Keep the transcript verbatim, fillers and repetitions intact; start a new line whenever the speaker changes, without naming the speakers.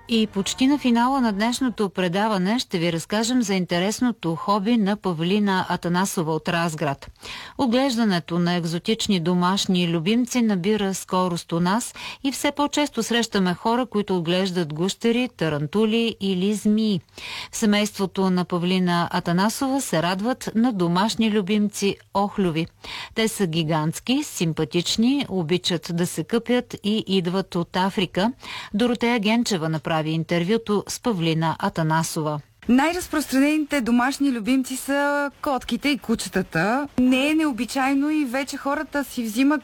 И почти на финала на днешното предаване ще ви разкажем за интересното хоби на Павлина Атанасова от Разград. Отглеждането на екзотични домашни любимци набира скорост у нас и все по-често срещаме хора, които отглеждат гущери, тарантули или змии. В семейството на Павлина Атанасова се радват на домашни любимци охлюви. Те са гигантски, симпатични, обичат да се къпят и идват от Африка. Доротея Генчева направи интервюто с Павлина Атанасова.
Най-разпространените домашни любимци са котките и кучетата. Не е необичайно и вече хората си взимат